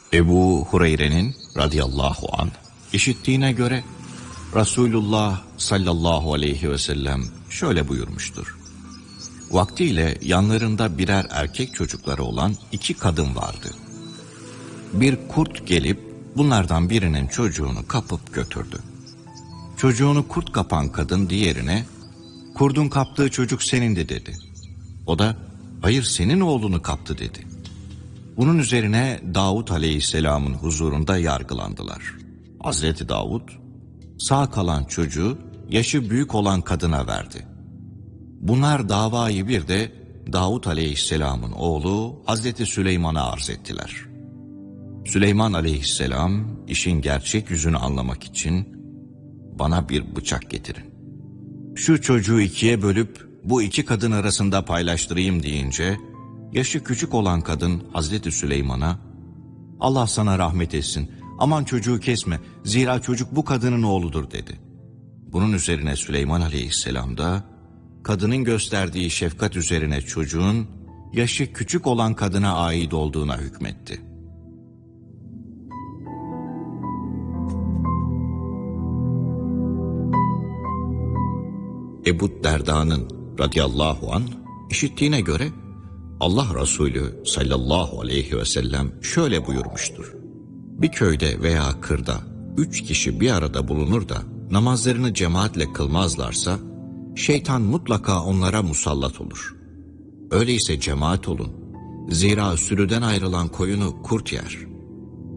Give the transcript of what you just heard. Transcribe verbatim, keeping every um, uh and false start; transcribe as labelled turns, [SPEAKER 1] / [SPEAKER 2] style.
[SPEAKER 1] Ebu Hureyre'nin radıyallahu anh işittiğine göre Resulullah sallallahu aleyhi ve sellem şöyle buyurmuştur. Vaktiyle yanlarında birer erkek çocukları olan iki kadın vardı. Bir kurt gelip bunlardan birinin çocuğunu kapıp götürdü. Çocuğunu kurt kapan kadın diğerine, "Kurdun kaptığı çocuk senindi" dedi. O da, "Hayır, senin oğlunu kaptı" dedi. Bunun üzerine Davud aleyhisselamın huzurunda yargılandılar. Hazreti Davud, sağ kalan çocuğu yaşı büyük olan kadına verdi. Bunlar davayı bir de Davud aleyhisselamın oğlu Hazreti Süleyman'a arz ettiler. Süleyman aleyhisselam işin gerçek yüzünü anlamak için, "Bana bir bıçak getirin. Şu çocuğu ikiye bölüp bu iki kadın arasında paylaştırayım" deyince, yaşı küçük olan kadın Hazreti Süleyman'a, "Allah sana rahmet etsin, aman çocuğu kesme, zira çocuk bu kadının oğludur" dedi. Bunun üzerine Süleyman aleyhisselam da, kadının gösterdiği şefkat üzerine çocuğun yaşı küçük olan kadına ait olduğuna hükmetti. Ebu Derda'nın radıyallahu anh işittiğine göre Allah Resulü sallallahu aleyhi ve sellem şöyle buyurmuştur. Bir köyde veya kırda üç kişi bir arada bulunur da namazlarını cemaatle kılmazlarsa şeytan mutlaka onlara musallat olur. Öyleyse cemaat olun. Zira sürüden ayrılan koyunu kurt yer.